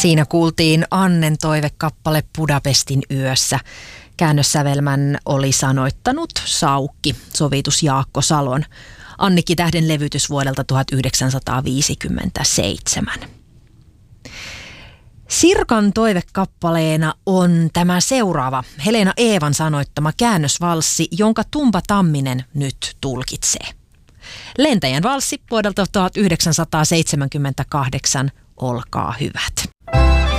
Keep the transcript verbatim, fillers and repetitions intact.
Siinä kuultiin Annen toivekappale Budapestin yössä. Käännössävelmän oli sanoittanut Saukki, sovitus Jaakko Salon. Annikki Tähden levytys vuodelta tuhatyhdeksänsataaviisikymmentäseitsemän. Sirkan toivekappaleena on tämä seuraava Helena Eevan sanoittama käännösvalssi, jonka Tumba Tamminen nyt tulkitsee. Lentäjän valssi vuodelta tuhatyhdeksänsataaseitsemänkymmentäkahdeksan, olkaa hyvät.